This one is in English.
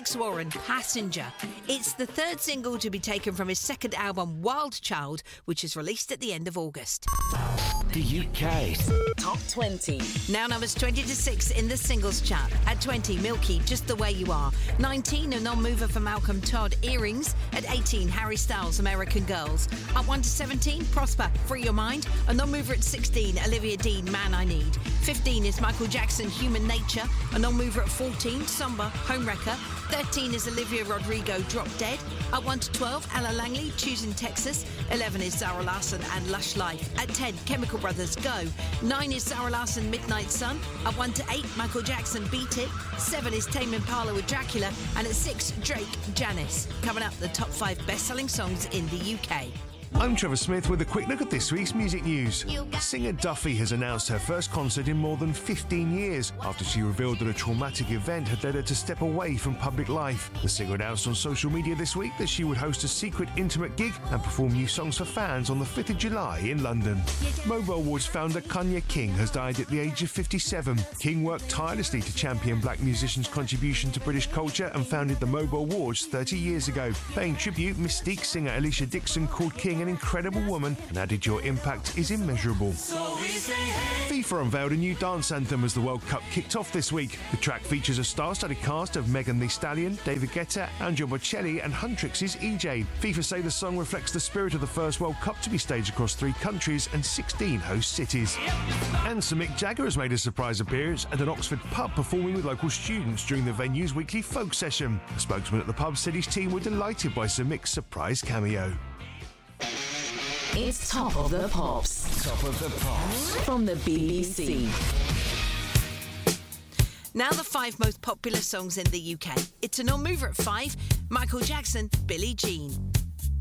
Alex Warren, Passenger. It's the third single to be taken from his second album, Wild Child, which is released at the end of August. The UK Top 20. Now numbers 20 to 6 in the singles chart. At 20, Milky, Just the Way You Are. 19, a non-mover for Malcolm Todd, Earrings. At 18, Harry Styles, American Girls. Up 1 to 17, Prosper, Free Your Mind. A non-mover at 16, Olivia Dean, Man I Need. 15 is Michael Jackson, Human Nature. A non-mover at 14, Somber, Homewrecker. 13 is Olivia Rodrigo, Drop Dead. Up 1 to 12, Ella Langley, Choosing Texas. 11 is Zara Larsson and Lush Life. At 10, Chemical Brothers, Go. 9 is Zara Larsson, Midnight Sun. Up 1 to 8, Michael Jackson, Beat It. 7 is Tame Impala with Dracula. And at 6, Drake, Janice. Coming up, the top 5 best-selling songs in the UK. I'm Trevor Smith with a quick look at this week's music news. Singer Duffy has announced her first concert in more than 15 years after she revealed that a traumatic event had led her to step away from public life. The singer announced on social media this week that she would host a secret intimate gig and perform new songs for fans on the 5th of July in London. Mobile Awards founder Kanye King has died at the age of 57. King worked tirelessly to champion black musicians' contribution to British culture and founded the Mobile Awards 30 years ago. Paying tribute, Mystique singer Alicia Dixon called King an incredible woman and added, "Your impact is immeasurable." FIFA unveiled a new dance anthem as the World Cup kicked off this week. The track features a star-studded cast of Megan Thee Stallion, David Guetta, Andrea Bocelli and Huntrix's EJ. FIFA say the song reflects the spirit of the first World Cup to be staged across 3 countries and 16 host cities. And Sir Mick Jagger has made a surprise appearance at an Oxford pub performing with local students during the venue's weekly folk session. A spokesman at the pub said his team were delighted by Sir Mick's surprise cameo. It's Top of the Pops. Top of the Pops From the BBC. Now the 5 most popular songs in the UK. It's a non-mover at 5, Michael Jackson, Billie Jean.